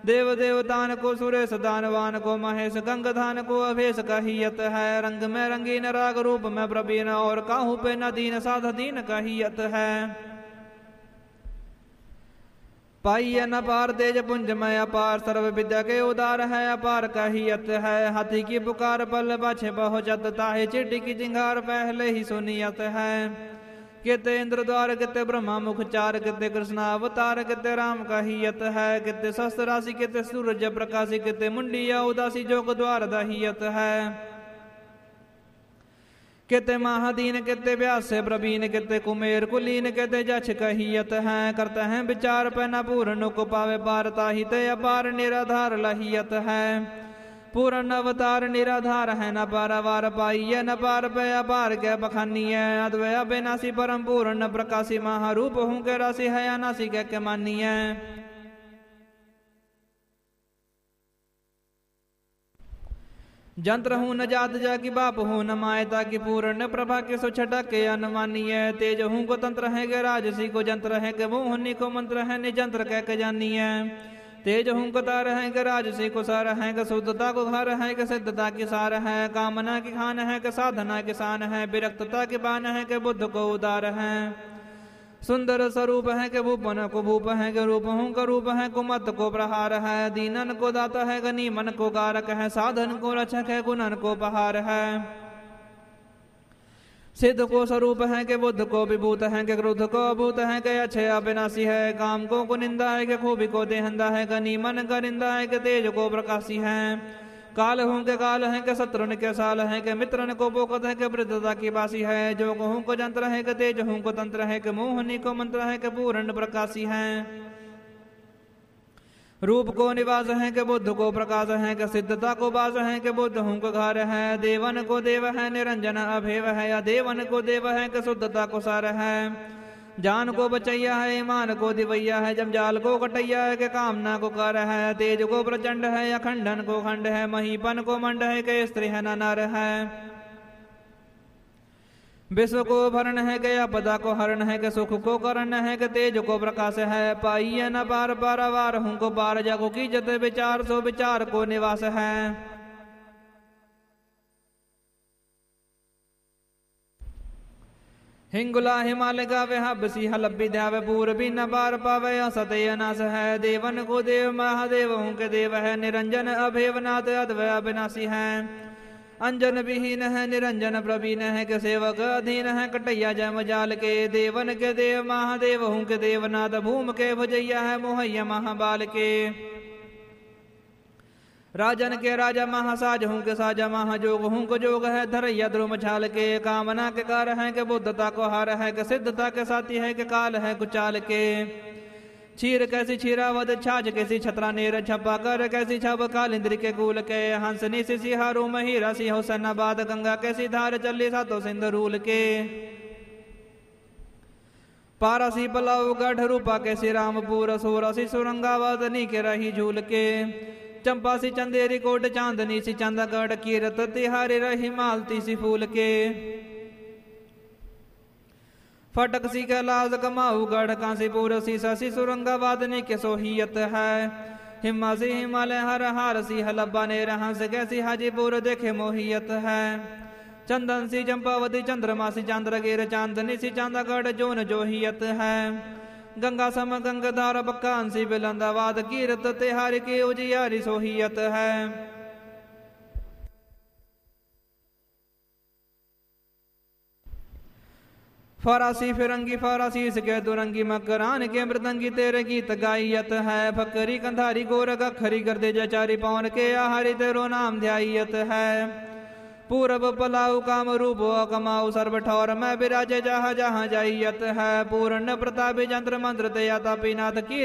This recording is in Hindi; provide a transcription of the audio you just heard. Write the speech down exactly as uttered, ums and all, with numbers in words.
देव देवतान को सुरेश दानवान को महेश गंगधान को अभेश कहियत है। रंग में रंगीन राग रूप में प्रवीण और काहू पे नदीन साध दीन कहियत है। पाइय न पार तेज पुंज में अपार सर्व विद्या के उदार है अपार कहियत है। हाथी की पुकार पल पाछे पहुंचत ताहे चिट्ठी की चिंगार पहले ही सुनियत है। किते इंद्र द्वार किते ब्रह्मा मुख चार किते कृष्णा अवतार किते राम कहियत है। किते शस्त्र राशि किते सूरज प्रकाशी किते मुंडिया उदासी जोग द्वार दहियत है। किते महादीन किते व्यास से प्रवीण किते कुमेर कुलीन किते जछ कहियत है। करते हैं विचार पे न पूर्ण को पावे पारता ही ते अपार निराधार लहियत है। पूर्ण अवतार निराधार है न पारावार पाइय न पार पे अपार के बखानिय। अद्वय अविनाशी परम पूर्ण प्रकाशी महारूप हूँ के राशि है अनाशी के, के मानिय। जंत्र हूँ न जात जा की बाप हूँ न मायता की पूर्ण प्रभा के सो छटा के अनुमानीय। तेज हूँ को तंत्र है के राजसी को जंत्र है के मोहनी को मंत्र है निजंत्र कह के जानिय। तेज हूँ को तार है के राजसी को सार है के शुद्धता को घर है के सिद्धता की सार है। कामना की खान है के साधना की शान है। विरक्तता की बान है के बुद्ध को उदार है। सुंदर स्वरूप है के भूपन को भूप है के रूप हूँ का रूप है कुमत को प्रहार है। दीनन को दाता है गनी मन को कारक है। साधन को रक्षक है गुणन को पहार है। सिद्ध को स्वरूप है के बुद्ध को विभूत है के क्रोध को अभूत है के अच्छे अविनाशी है। काम को को निंदा है के खूबी को देहंदा है। गनी मन का निंदा है के तेज को प्रकाशी है। काल हूँ के काल है के शत्रुन के साल है के मित्रन को पोकत है के वृद्धता की बासी है। जो हूँ को जंत्र है के तेज हूँ को तंत्र है के मोहनी को मंत्र है के पूर्ण प्रकाशी है। रूप को निवास है के बुद्ध को प्रकाश है के सिद्धता को बास है के बुद्ध हूँ को घर है। देवन को देव है निरंजन अभेव है। या देवन को देव है के शुद्धता को सार है। जान को बचैया है ईमान को दिवैया है। जमजाल को कटैया है के कामना को कर है। तेज को प्रचंड है या खंडन को खंड है। महीपन को मंड है के स्त्री है न नर है। विश्व को भरण है के आपदा को हरण है के सुख को करण है के तेज को प्रकाश है। पाइय न पार पारावार हूँ को पार जागो की जत विचार सो विचार को निवास है। हिंगुला हिमालय गावे हबसी हलब्बी ध्यावे पूर्वी न बार पावे असतय अनास है। देवन को देव महादेव हूँ के देव है। निरंजन अभेवनाथ अद्वय अविनाशी है। अंजन विहीन है निरंजन प्रवीण है के सेवक अधीन है कटैया जम जाल के। देवन के देव महादेव हूँ के देवनाथ भूम के भुजैया है मोहैया महाबाल के। राजन के राजा महासाज हूँ के साजा महाजोग हूँ को जोग है धरैया ध्रुम छाल के। कामना के कार है के बुद्धता को हार है के सिद्धता के साथी है के काल है कुचाल के। क्षीर कैसी क्षीरावत छाछ कैसी छत्रा नेर छपा कर कैसी छब काल इंद्र के कूल के। हंसनी सी सिहारू महीरा सी हो सन्नाबाद गंगा कैसी धार चली सातो सिंध रूल के। पारसी पलाऊ गढ़ रूपा कैसी रामपुर सोरसी सुरंगावदनी के रही झूल के। चंपा सी चंदेरी कोट चांदनी सी चंदगढ़ कीरत तिहारी रही मालती सी फूल के। फटक सी कैलाश कमाऊ गढ़ कांसीपुर सी ससी सुरंगावादनी के सोहियत है। हिम्मा सी हिमालय हर हार सी हलब्बा ने रहंस कैसी हाजीपुर देखे मोहियत है। चंदन सी चंपावती चंद्रमा सी चंद्रगिर चांदनी सी चांदगढ़ जोन जोहियत है। गंगा सम गंगाधार बक्कांसी बिलंदाबाद कीरत तिहारी की उजियारी सोहियत है। फरासी फिरंगी फरासी इसके दुरंगी मकरान के मृदंगी तेरे गीत गायत है। फकरी कंधारी गोरख खरी गर्दे जचारी पवन के आहारी तेरो नाम ध्यायत है। पूरब पलाऊ काम रूप कमाऊ सर्व ठौर में विराजे जहाँ जहाँ जाइयत है। पूर्ण प्रतापी जंत्र मंत्र दया तापीनाथ की